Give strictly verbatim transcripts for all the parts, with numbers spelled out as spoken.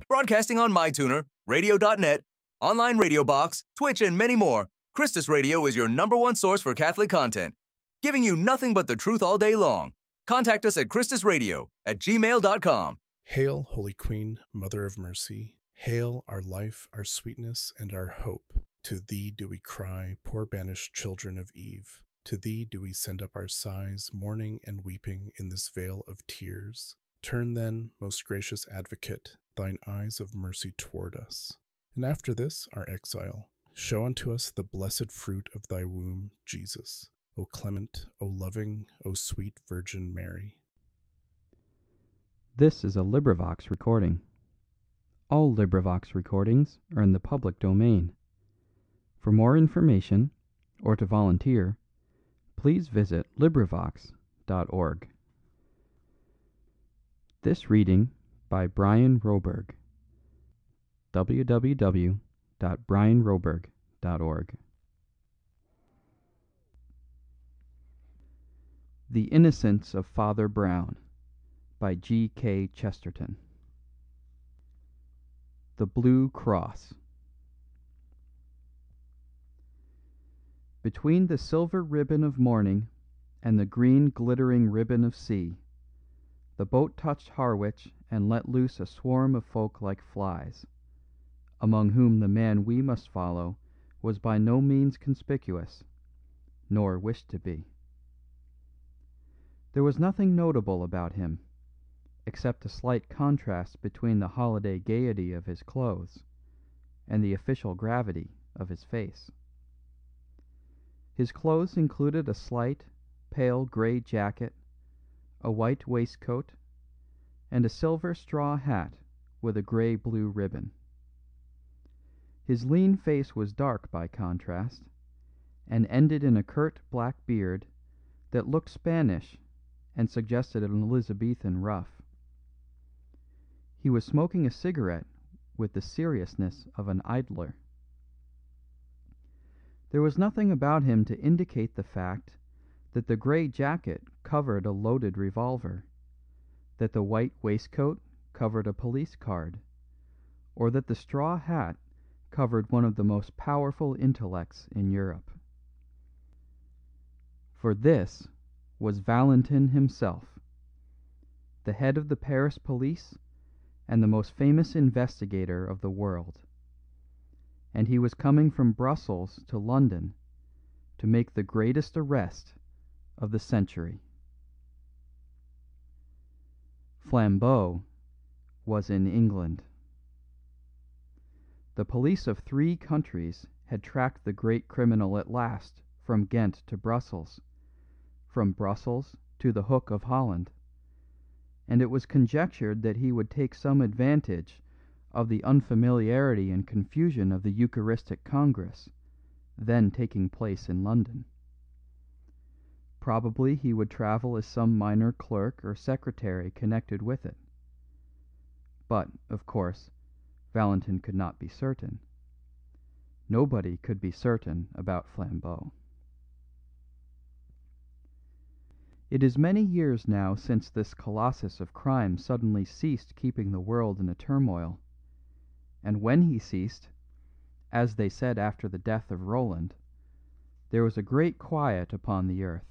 Broadcasting on MyTuner, radio dot net, online radio box, Twitch, and many more, Christus Radio is your number one source for Catholic content, giving you nothing but the truth all day long. Contact us at christus radio at gmail dot com. Hail, Holy Queen, Mother of Mercy. Hail, our life, our sweetness, and our hope. To thee do we cry, poor banished children of Eve. To thee do we send up our sighs, mourning and weeping in this vale of tears. Turn then, most gracious Advocate, thine eyes of mercy toward us. And after this, our exile, show unto us the blessed fruit of thy womb, Jesus. O clement, O loving, O sweet Virgin Mary. This is a LibriVox recording. All LibriVox recordings are in the public domain. For more information, or to volunteer, please visit LibriVox dot org. This reading by Brian Roberg. w w w dot brian roberg dot org. The Innocence of Father Brown by G K Chesterton. The Blue Cross. Between the silver ribbon of morning and the green glittering ribbon of sea, the boat touched Harwich and let loose a swarm of folk like flies, among whom the man we must follow was by no means conspicuous, nor wished to be. There was nothing notable about him, except a slight contrast between the holiday gaiety of his clothes and the official gravity of his face. His clothes included a slight, pale grey jacket, a white waistcoat, and a silver straw hat with a grey-blue ribbon. His lean face was dark by contrast, and ended in a curt black beard that looked Spanish and suggested an Elizabethan ruff. He was smoking a cigarette with the seriousness of an idler. There was nothing about him to indicate the fact that the grey jacket covered a loaded revolver, that the white waistcoat covered a police card, or that the straw hat covered one of the most powerful intellects in Europe. For this was Valentin himself, the head of the Paris police and the most famous investigator of the world, and he was coming from Brussels to London to make the greatest arrest of the century. Flambeau was in England. The police of three countries had tracked the great criminal at last from Ghent to Brussels, from Brussels to the Hook of Holland, and it was conjectured that he would take some advantage of the unfamiliarity and confusion of the Eucharistic Congress, then taking place in London. Probably he would travel as some minor clerk or secretary connected with it. But, of course, Valentin could not be certain. Nobody could be certain about Flambeau. It is many years now since this colossus of crime suddenly ceased keeping the world in a turmoil, and when he ceased, as they said after the death of Roland, there was a great quiet upon the earth.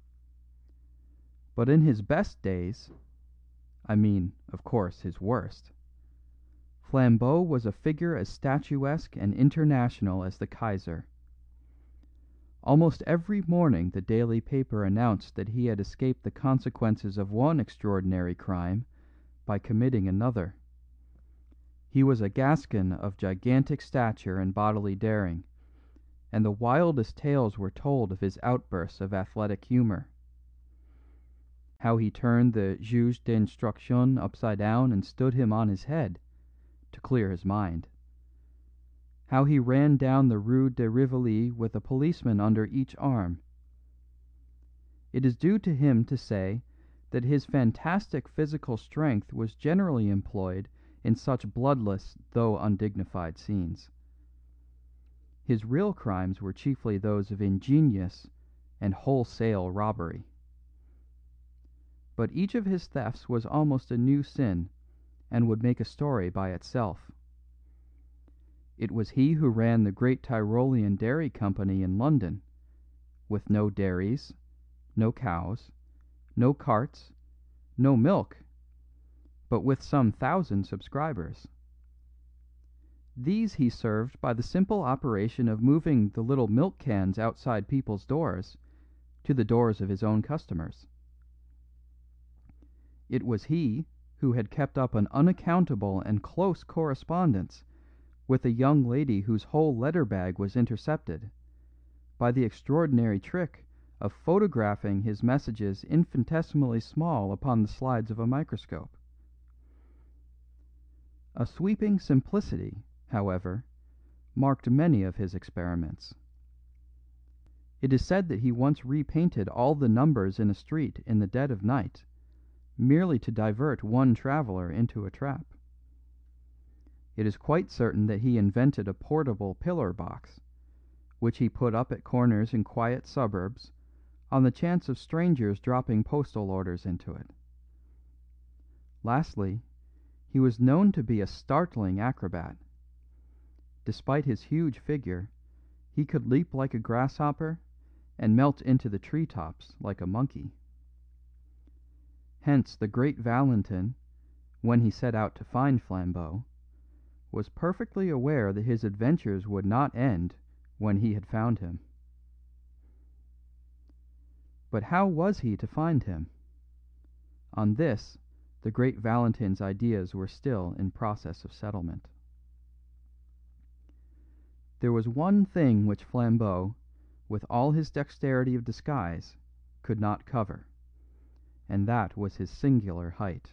But in his best days, I mean, of course, his worst, Flambeau was a figure as statuesque and international as the Kaiser. Almost every morning the daily paper announced that he had escaped the consequences of one extraordinary crime by committing another. He was a Gascon of gigantic stature and bodily daring, and the wildest tales were told of his outbursts of athletic humor. How he turned the juge d'instruction upside down and stood him on his head, to clear his mind. How he ran down the Rue de Rivoli with a policeman under each arm. It is due to him to say that his fantastic physical strength was generally employed in such bloodless though undignified scenes. His real crimes were chiefly those of ingenious and wholesale robbery. But each of his thefts was almost a new sin, and would make a story by itself. It was he who ran the great Tyrolean Dairy Company in London, with no dairies, no cows, no carts, no milk, but with some thousand subscribers. These he served by the simple operation of moving the little milk cans outside people's doors to the doors of his own customers. It was he who had kept up an unaccountable and close correspondence with a young lady whose whole letter bag was intercepted, by the extraordinary trick of photographing his messages infinitesimally small upon the slides of a microscope. A sweeping simplicity, however, marked many of his experiments. It is said that he once repainted all the numbers in a street in the dead of night, merely to divert one traveller into a trap. It is quite certain that he invented a portable pillar box, which he put up at corners in quiet suburbs on the chance of strangers dropping postal orders into it. Lastly, he was known to be a startling acrobat. Despite his huge figure, he could leap like a grasshopper and melt into the treetops like a monkey. Hence the great Valentin, when he set out to find Flambeau, was perfectly aware that his adventures would not end when he had found him. But how was he to find him? On this, the great Valentin's ideas were still in process of settlement. There was one thing which Flambeau, with all his dexterity of disguise, could not cover, and that was his singular height.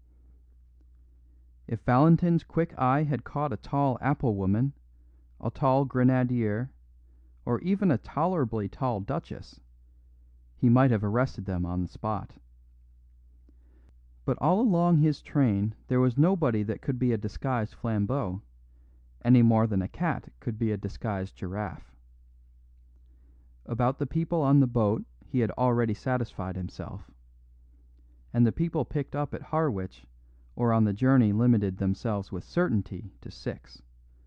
If Valentin's quick eye had caught a tall apple woman, a tall grenadier, or even a tolerably tall duchess, he might have arrested them on the spot. But all along his train there was nobody that could be a disguised Flambeau, any more than a cat could be a disguised giraffe. About the people on the boat he had already satisfied himself, and the people picked up at Harwich or on the journey limited themselves with certainty to six.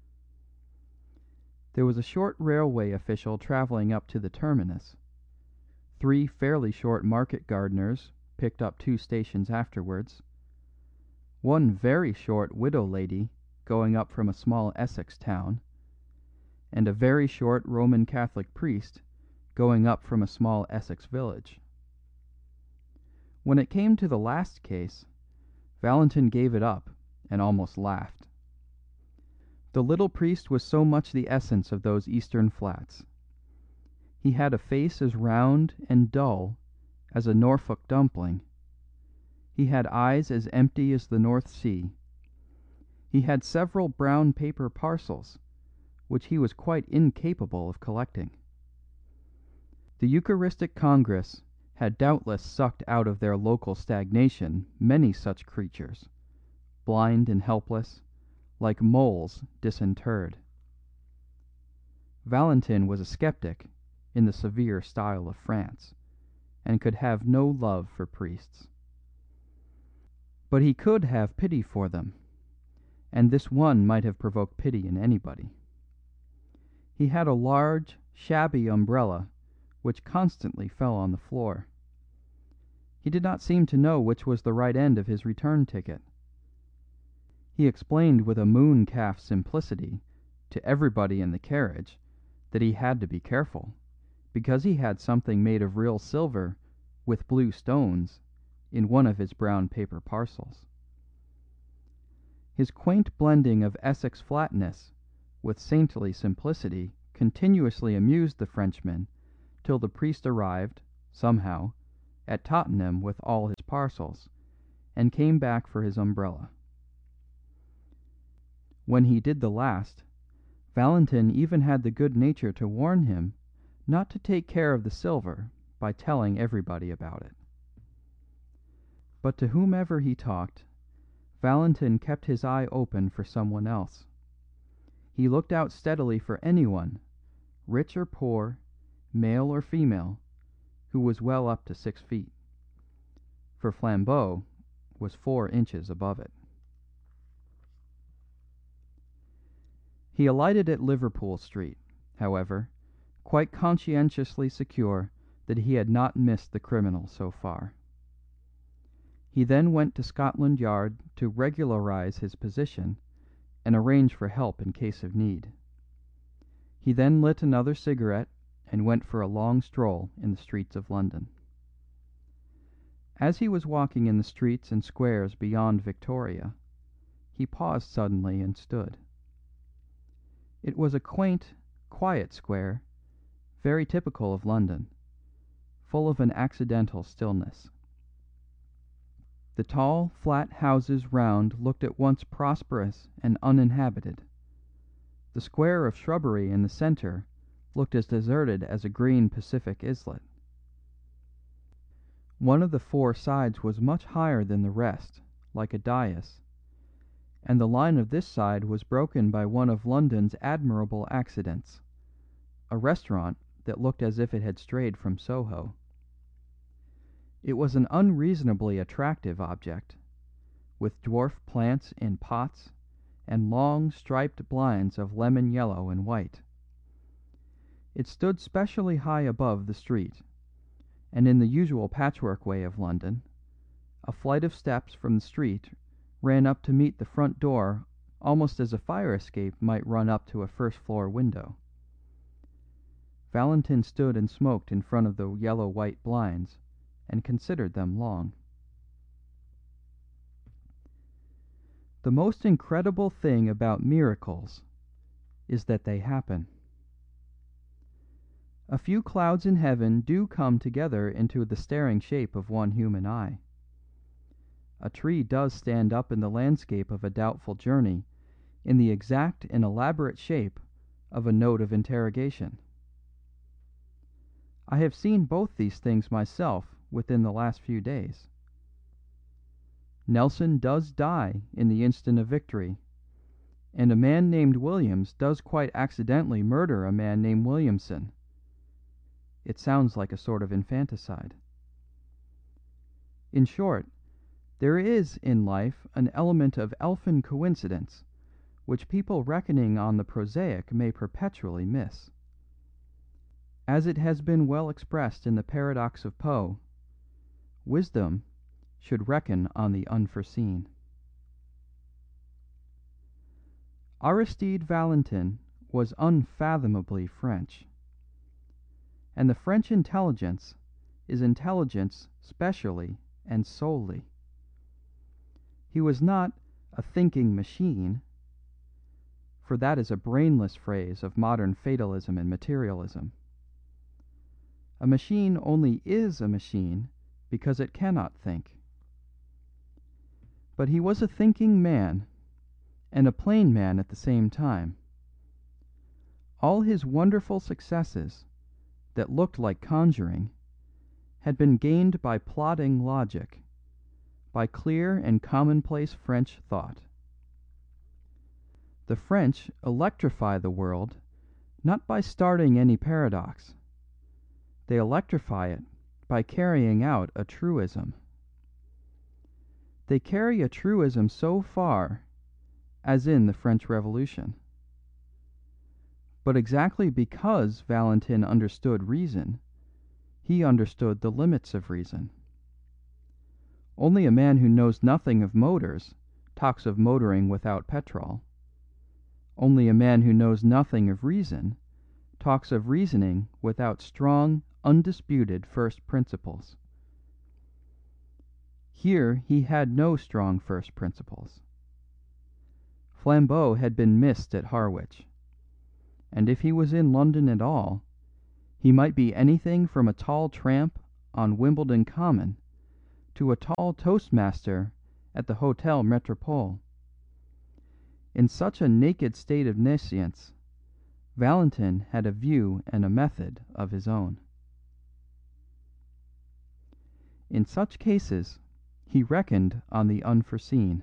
There was a short railway official travelling up to the terminus. Three fairly short market gardeners picked up two stations afterwards. One very short widow lady going up from a small Essex town, and a very short Roman Catholic priest going up from a small Essex village. When it came to the last case, Valentin gave it up and almost laughed. The little priest was so much the essence of those eastern flats. He had a face as round and dull as a Norfolk dumpling. He had eyes as empty as the North Sea. He had several brown paper parcels, which he was quite incapable of collecting. The Eucharistic Congress had doubtless sucked out of their local stagnation many such creatures, blind and helpless, like moles disinterred. Valentin was a skeptic in the severe style of France, and could have no love for priests. But he could have pity for them, and this one might have provoked pity in anybody. He had a large, shabby umbrella which constantly fell on the floor. He did not seem to know which was the right end of his return ticket. He explained with a moon-calf simplicity to everybody in the carriage that he had to be careful, because he had something made of real silver with blue stones in one of his brown paper parcels. His quaint blending of Essex flatness with saintly simplicity continuously amused the Frenchman till the priest arrived, somehow, at Tottenham with all his parcels, and came back for his umbrella. When he did the last, Valentin even had the good nature to warn him not to take care of the silver by telling everybody about it. But to whomever he talked, Valentin kept his eye open for someone else. He looked out steadily for anyone, rich or poor, male or female, who was well up to six feet, for Flambeau was four inches above it. He alighted at Liverpool Street, however, quite conscientiously secure that he had not missed the criminal so far. He then went to Scotland Yard to regularize his position and arrange for help in case of need. He then lit another cigarette and went for a long stroll in the streets of London. As he was walking in the streets and squares beyond Victoria, he paused suddenly and stood. It was a quaint, quiet square, very typical of London, full of an accidental stillness. The tall, flat houses round looked at once prosperous and uninhabited. The square of shrubbery in the centre looked as deserted as a green Pacific islet. One of the four sides was much higher than the rest, like a dais, and the line of this side was broken by one of London's admirable accidents, a restaurant that looked as if it had strayed from Soho. It was an unreasonably attractive object, with dwarf plants in pots and long striped blinds of lemon yellow and white. It stood specially high above the street, and in the usual patchwork way of London, a flight of steps from the street ran up to meet the front door almost as a fire escape might run up to a first floor window. Valentin stood and smoked in front of the yellow-white blinds, and considered them long. The most incredible thing about miracles is that they happen. A few clouds in heaven do come together into the staring shape of one human eye. A tree does stand up in the landscape of a doubtful journey in the exact and elaborate shape of a note of interrogation. I have seen both these things myself within the last few days. Nelson does die in the instant of victory, and a man named Williams does quite accidentally murder a man named Williamson. It sounds like a sort of infanticide. In short, there is in life an element of elfin coincidence which people reckoning on the prosaic may perpetually miss. As it has been well expressed in the paradox of Poe, wisdom should reckon on the unforeseen. Aristide Valentin was unfathomably French, and the French intelligence is intelligence specially and solely. He was not a thinking machine, for that is a brainless phrase of modern fatalism and materialism. A machine only is a machine because it cannot think. But he was a thinking man, and a plain man at the same time. All his wonderful successes, that looked like conjuring, had been gained by plodding logic, by clear and commonplace French thought. The French electrify the world not by starting any paradox. They electrify it by carrying out a truism. They carry a truism so far as in the French Revolution. But exactly because Valentin understood reason, he understood the limits of reason. Only a man who knows nothing of motors talks of motoring without petrol. Only a man who knows nothing of reason talks of reasoning without strong, undisputed first principles. Here he had no strong first principles. Flambeau had been missed at Harwich, and if he was in London at all, he might be anything from a tall tramp on Wimbledon Common to a tall toastmaster at the Hotel Metropole. In such a naked state of nescience, Valentin had a view and a method of his own. In such cases, he reckoned on the unforeseen.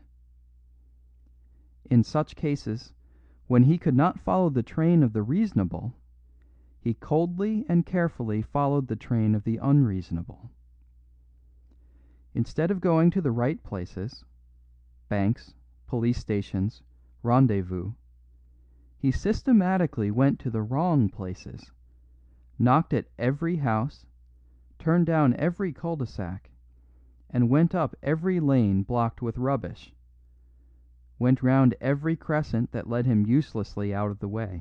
In such cases, when he could not follow the train of the reasonable, he coldly and carefully followed the train of the unreasonable. Instead of going to the right places, banks, police stations, rendezvous, he systematically went to the wrong places, knocked at every house, turned down every cul-de-sac, and went up every lane blocked with rubbish, went round every crescent that led him uselessly out of the way.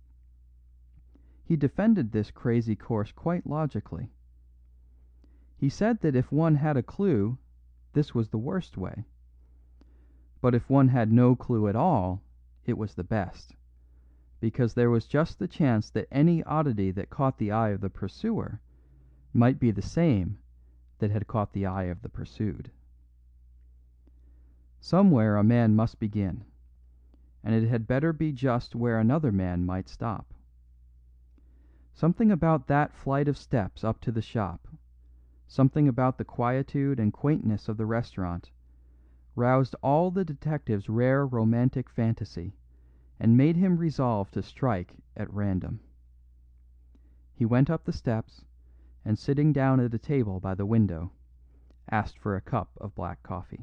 He defended this crazy course quite logically. He said that if one had a clue, this was the worst way. But if one had no clue at all, it was the best, because there was just the chance that any oddity that caught the eye of the pursuer might be the same that had caught the eye of the pursued. Somewhere a man must begin, and it had better be just where another man might stop. Something about that flight of steps up to the shop, something about the quietude and quaintness of the restaurant, roused all the detective's rare romantic fantasy and made him resolve to strike at random. He went up the steps, and sitting down at a table by the window, asked for a cup of black coffee.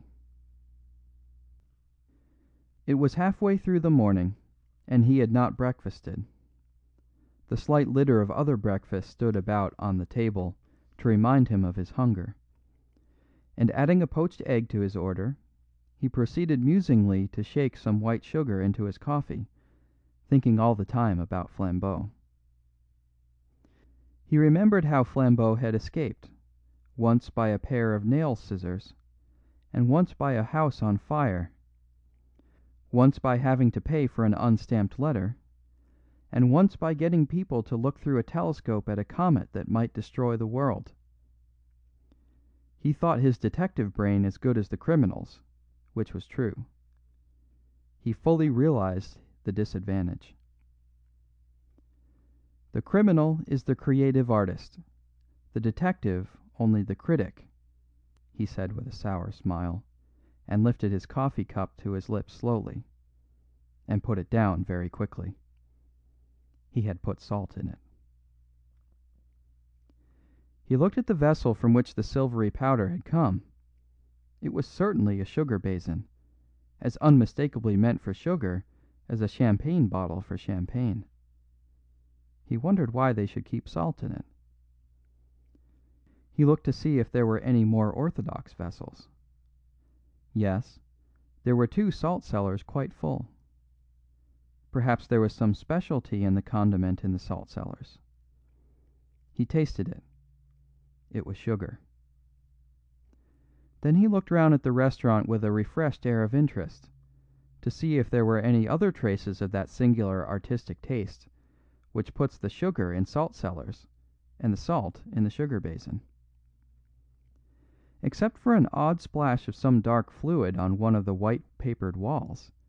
It was halfway through the morning, and he had not breakfasted. The slight litter of other breakfasts stood about on the table to remind him of his hunger, and adding a poached egg to his order, he proceeded musingly to shake some white sugar into his coffee, thinking all the time about Flambeau. He remembered how Flambeau had escaped, once by a pair of nail scissors, and once by a house on fire, once by having to pay for an unstamped letter, and once by getting people to look through a telescope at a comet that might destroy the world. He thought his detective brain as good as the criminal's, which was true. He fully realized the disadvantage. The criminal is the creative artist, the detective only the critic, he said with a sour smile, and lifted his coffee cup to his lips slowly, and put it down very quickly. He had put salt in it. He looked at the vessel from which the silvery powder had come. It was certainly a sugar basin, as unmistakably meant for sugar as a champagne bottle for champagne. He wondered why they should keep salt in it. He looked to see if there were any more orthodox vessels. Yes, there were two salt cellars quite full. Perhaps there was some specialty in the condiment in the salt cellars. He tasted it. It was sugar. Then he looked round at the restaurant with a refreshed air of interest, to see if there were any other traces of that singular artistic taste which puts the sugar in salt cellars and the salt in the sugar basin. Except for an odd splash of some dark fluid on one of the white papered walls,